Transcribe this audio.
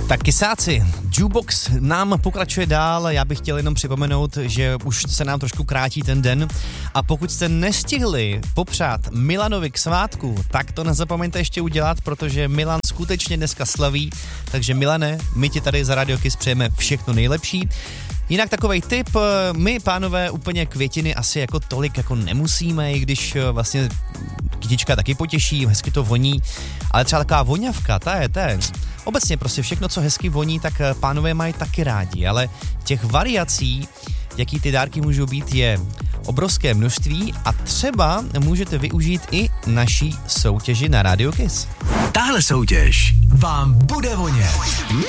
Tak kysáci, Jukebox nám pokračuje dál, já bych chtěl jenom připomenout, že už se nám trošku krátí ten den a pokud jste nestihli popřát Milanovi k svátku, tak to nezapomeňte ještě udělat, protože Milan skutečně dneska slaví, takže Milane, my ti tady za Radio Kiss přejeme všechno nejlepší. Jinak takovej tip, my pánové úplně květiny asi jako tolik jako nemusíme, i když vlastně kytička taky potěší, hezky to voní, ale třeba taková voňavka, ta je. Obecně prostě všechno, co hezky voní, tak pánové mají taky rádi, ale těch variací, jaký ty dárky můžou být, je obrovské množství a třeba můžete využít i naší soutěži na Radio Kiss. Tahle soutěž vám bude vonět.